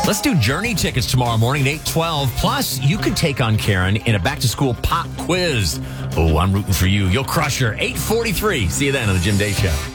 Let's do Journey tickets tomorrow morning at 8:12. Plus, you could take on Karen in a back-to-school pop quiz. Oh, I'm rooting for you. You'll crush her. 8:43. See you then on the Jim Day Show.